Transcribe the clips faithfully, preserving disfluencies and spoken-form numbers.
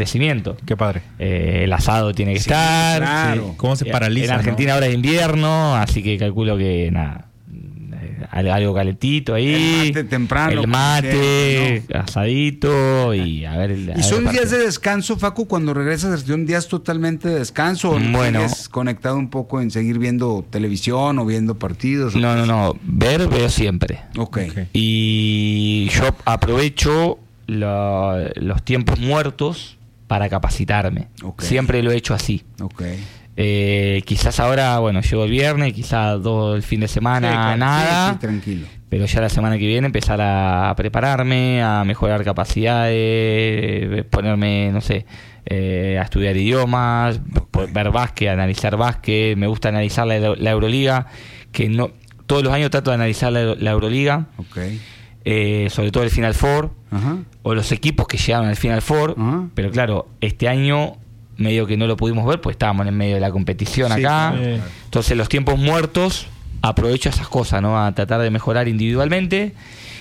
crecimiento. Qué padre. Eh, el asado tiene que Sí, estar. claro. Sí. ¿Cómo se paraliza? En Argentina ¿no? ahora es invierno, así que calculo que nada, algo calentito ahí. El mate temprano. El mate, ¿no? asadito y a ver. El, a ¿Y ver son el días partido. de descanso, Facu, cuando regresas? ¿Son días totalmente de descanso? ¿O Bueno. sigues conectado un poco en seguir viendo televisión o viendo partidos? No, no, no. Ver, veo siempre. Ok. Ok. Y yo aprovecho la- los tiempos muertos para capacitarme. Ok. Siempre lo he hecho así. Ok. Eh, quizás ahora, bueno, llego el viernes, quizás todo el fin de semana, Sí, claro. nada. Sí, sí, tranquilo. Pero ya la semana que viene empezar a prepararme, a mejorar capacidades, ponerme, no sé, eh, a estudiar idiomas, Ok. ver básquet, analizar básquet. Me gusta analizar la, la Euroliga, que no todos los años trato de analizar la, la Euroliga, Ok. eh, sobre todo el Final Four, Ajá. o los equipos que llegaron al Final Four. Ajá. Pero claro, este año medio que no lo pudimos ver, pues estábamos en medio de la competición Sí, acá. claro, claro. Entonces los tiempos muertos aprovecho esas cosas, ¿no? A tratar de mejorar individualmente.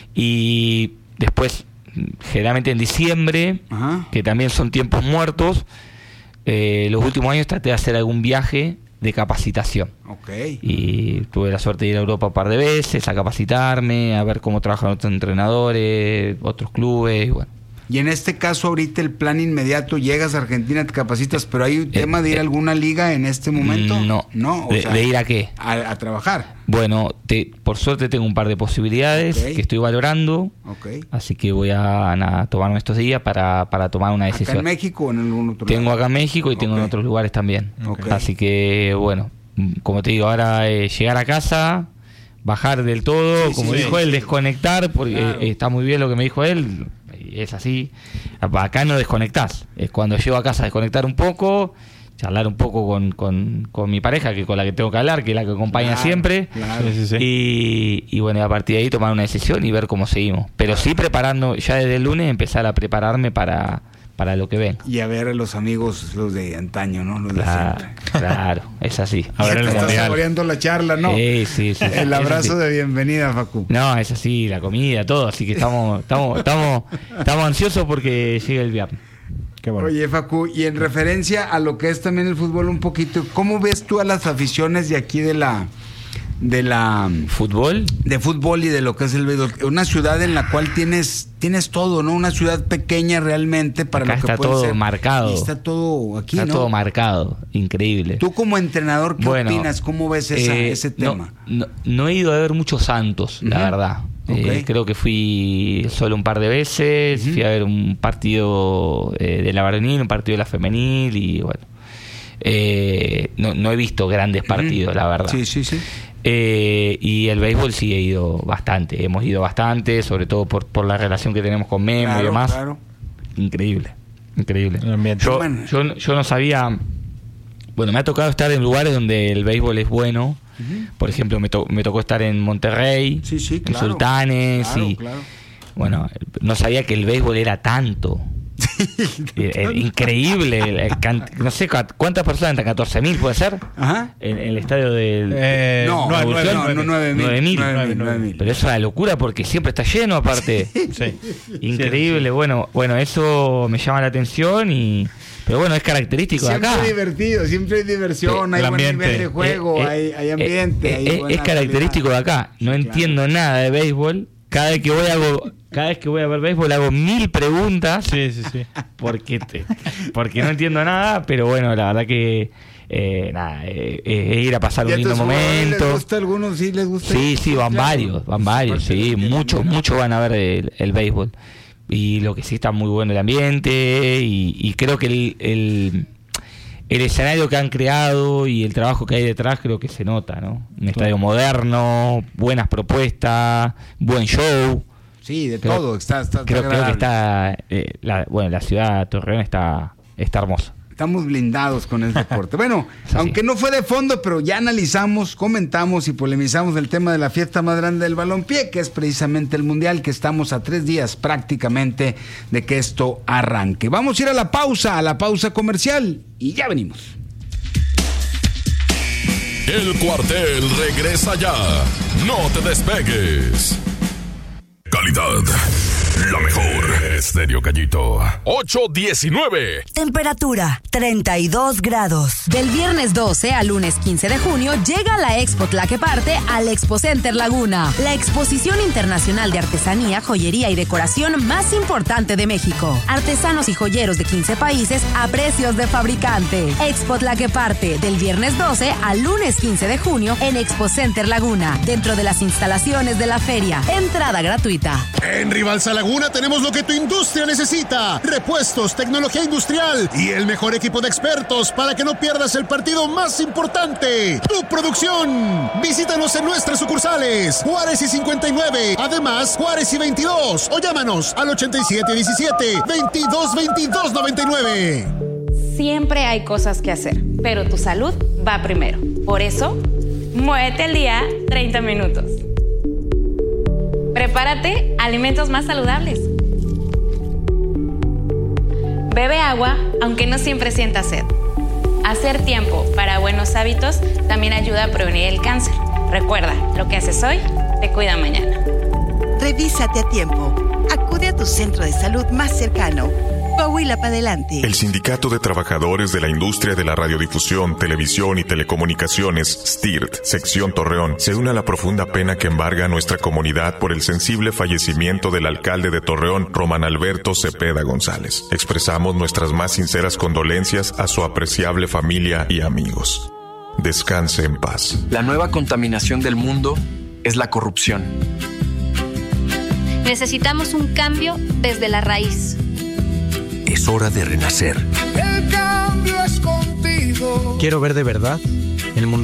Y después, generalmente en diciembre, Ajá. que también son tiempos muertos, eh, los últimos años traté de hacer algún viaje de capacitación. Ok. Y tuve la suerte de ir a Europa un par de veces, a capacitarme, a ver cómo trabajan otros entrenadores, otros clubes, y bueno. Y en este caso ahorita el plan inmediato, llegas a Argentina, te capacitas, pero hay un tema de ir a alguna liga en este momento. No. No, o ¿De, sea, de ir a qué? a, a trabajar. Bueno, te, por suerte tengo un par de posibilidades Ok. que estoy valorando, Ok. así que voy a nada, tomarme estos días para, para tomar una ¿Acá decisión. en México o en algún otro Tengo lado? acá en México y tengo en Ok. otros lugares también. Ok. Así que, bueno, mm, como te digo, ahora eh, llegar a casa, bajar del todo, Sí, como sí, dijo sí, él, sí. desconectar, porque Claro. eh, está muy bien lo que me dijo él, y es así. Acá no desconectás, es cuando llego a casa a desconectar un poco, charlar un poco con, con, con mi pareja, que con la que tengo que hablar, que es la que acompaña Claro, siempre. claro. Sí, sí, sí. Y, y bueno, a partir de ahí tomar una decisión y ver cómo seguimos. Pero sí preparando, ya desde el lunes empezar a prepararme para, para lo que ven. Y a ver a los amigos, los de antaño, ¿no? Los Claro, de siempre. claro, es así. A ver Ya el te estás mundial. saboreando la charla, ¿no? Sí, sí, sí, sí. El Es abrazo así. de bienvenida, Facu. No, es así, la comida, todo, así que estamos, estamos, estamos, estamos ansiosos porque llegue el viernes. Qué bueno. Oye, Facu, y en referencia a lo que es también el fútbol un poquito, ¿cómo ves tú a las aficiones de aquí de la de la ¿Fútbol? de fútbol y de lo que es el béisbol? Una ciudad en la cual tienes tienes todo, ¿no? Una ciudad pequeña realmente para Acá lo que está puede todo ser. marcado. Y está todo aquí, Está ¿no? todo marcado, increíble. Tú como entrenador, ¿qué Bueno, opinas? ¿Cómo ves esa- eh, ese no- tema? No, no he ido a ver muchos Santos, la Ujú. verdad. Eh, Ok. creo que fui solo un par de veces, Ujú. fui a ver un partido eh, de la varonil, un partido de la femenil y bueno. Eh, no, no he visto grandes partidos, la verdad. Sí, sí, sí. Eh, y el béisbol sí he ido bastante, hemos ido bastante, sobre todo por, por la relación que tenemos con Memo Claro, y demás. claro. Increíble, increíble. El ambiente. Yo, Bueno. yo, yo no sabía, bueno, me ha tocado estar en lugares donde el béisbol es bueno. Ujú. Por ejemplo, me, to- me tocó estar en Monterrey, Sí, sí, en claro. Sultanes, Claro, y claro. bueno, no sabía que el béisbol era tanto. Eh, eh, increíble, el can- no sé cu- cuántas personas entran, catorce mil puede ser, Ajá. en, en el estadio del... Eh, No, nueve, no, nueve, no, nueve. no, nueve mil. nueve mil. nueve mil, Nueve, nueve mil. Pero es una locura porque siempre está lleno aparte. Sí. Increíble, Sí, bueno, bueno, eso me llama la atención y pero bueno, es característico de Siempre acá. divertido, siempre hay diversión, Sí, hay el buen ambiente. nivel de juego, Eh, eh, hay, hay eh, ambiente, eh, hay eh, buena es característico calidad. de acá. No Sí, entiendo nada de béisbol. Cada vez que voy hago, cada vez que voy a ver béisbol hago mil preguntas Sí, sí, sí. porque te- porque no entiendo nada, pero bueno, la verdad que eh, nada, eh, eh, es ir a pasar ¿Y a un lindo tus jugadores momento. ¿Les gusta a algunos? Sí, les gusta. Sí, sí, van Claro. varios, van varios, Parte sí, de la muchos, liga. muchos van a ver el, el béisbol. Y lo que sí está muy bueno el ambiente y, y creo que el, el, el escenario que han creado y el trabajo que hay detrás creo que se nota, ¿no? Un estadio moderno, buenas propuestas, buen show. Sí, de Creo- todo, está, está, está Creo, creo que agradable. está, eh, la, bueno, la ciudad de Torreón está, está hermosa. Estamos blindados con el deporte. Bueno, Es así. aunque no fue de fondo, pero ya analizamos, comentamos y polemizamos el tema de la fiesta más grande del balompié, que es precisamente el Mundial, que estamos a tres días prácticamente de que esto arranque. Vamos a ir a la pausa, a la pausa comercial, y ya venimos. El cuartel regresa ya. No te despegues. Calidad, La mejor. Estéreo Gallito. ocho diecinueve. Temperatura treinta y dos grados. Del viernes doce al lunes quince de junio llega la Expo Tlaqueparte al Expo Center Laguna, la exposición internacional de artesanía, joyería y decoración más importante de México. Artesanos y joyeros de quince países a precios de fabricante. Expo Tlaqueparte, del viernes doce al lunes quince de junio en Expo Center Laguna, dentro de las instalaciones de la feria. Entrada gratuita. En Rivalsa Laguna tenemos lo que tu industria necesita: repuestos, tecnología industrial y el mejor equipo de expertos para que no pierdas el partido más importante, tu producción. Visítanos en nuestras sucursales Juárez y cincuenta y nueve, además Juárez y veintidós, o llámanos al ochenta y siete diecisiete, veintidós veintidós noventa y nueve. Siempre hay cosas que hacer, pero tu salud va primero. Por eso, muévete al día treinta minutos. Prepárate alimentos más saludables. Bebe agua, aunque no siempre sientas sed. Hacer tiempo para buenos hábitos también ayuda a prevenir el cáncer. Recuerda, lo que haces hoy te cuida mañana. Revísate a tiempo. Acude a tu centro de salud más cercano. Coahuila para adelante. El Sindicato de Trabajadores de la Industria de la Radiodifusión, Televisión y Telecomunicaciones, S T I R T, Sección Torreón, se une a la profunda pena que embarga a nuestra comunidad por el sensible fallecimiento del alcalde de Torreón, Román Alberto Cepeda González. Expresamos nuestras más sinceras condolencias a su apreciable familia y amigos. Descanse en paz. La nueva contaminación del mundo es la corrupción. Necesitamos un cambio desde la raíz. Es hora de renacer. El cambio es contigo. Quiero ver de verdad el mundo